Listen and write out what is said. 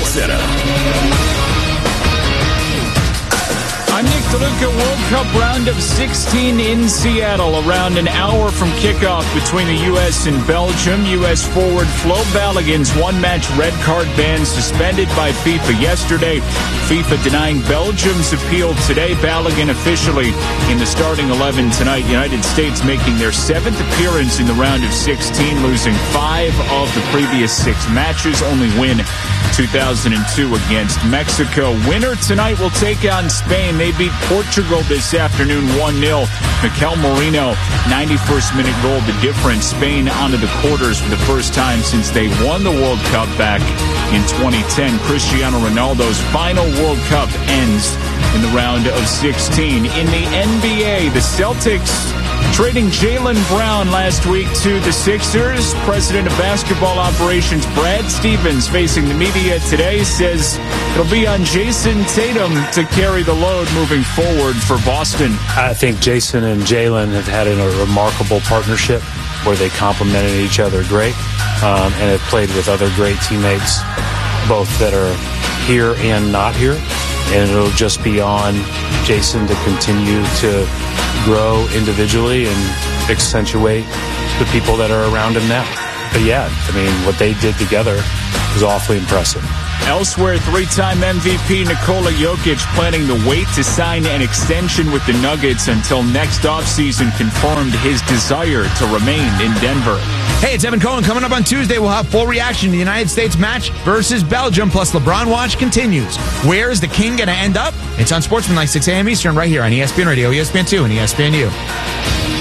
setup. I'm Nick DeLuca. World Cup round of 16 in Seattle. Around an hour from kickoff between the U.S. and Belgium. U.S. forward Flo Balogun's one-match red card ban suspended by FIFA yesterday. FIFA denying Belgium's appeal today. Balogun officially in the starting 11 tonight. United States making their 7th appearance in the round of 16, losing 5 of the previous 6 matches. Only win 2002 against Mexico. Winner tonight will take on Spain. They beat Portugal this afternoon 1-0. Mikel Merino, 91st minute goal, the difference. Spain onto the quarters for the first time since they won the World Cup back in 2010. Cristiano Ronaldo's final World Cup ends in the round of 16. In the NBA, the Celtics trading Jaylen Brown last week to the Sixers. President of basketball operations Brad Stevens, facing the media today, says it'll be on Jason Tatum to carry the load moving forward for Boston. I think Jason and Jaylen have had a remarkable partnership where they complemented each other great and have played with other great teammates, both that are here and not here. And it'll just be on Jason to continue to grow individually and accentuate the people that are around him now. But yeah, I mean, what they did together was awfully impressive. Elsewhere, 3-time MVP Nikola Jokic planning to wait to sign an extension with the Nuggets until next offseason, confirmed his desire to remain in Denver. Hey, it's Evan Cohen. Coming up on Tuesday, we'll have full reaction to the United States match versus Belgium, plus LeBron Watch continues. Where is the king going to end up? It's on Sportsmanlike, 6 a.m. Eastern, right here on ESPN Radio, ESPN2, and ESPNU.